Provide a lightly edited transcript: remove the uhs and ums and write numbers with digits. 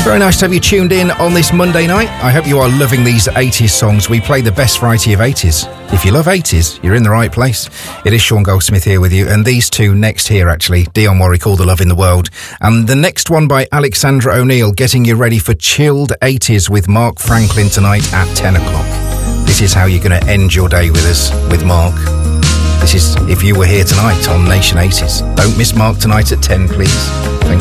Very nice to have you tuned in on this Monday night. I hope you are loving these 80s songs. We play the best variety of 80s. If you love 80s, you're in the right place. It is Sean Goldsmith here with you, and these two next here, actually, Dionne Warwick, All the Love in the World, and the next one by Alexandra O'Neal, getting you ready for chilled 80s with Mark Franklin tonight at 10 o'clock. This is how you're going to end your day with us, with Mark. This is If You Were Here Tonight on Nation 80s. Don't miss Mark tonight at 10, please. Thank you.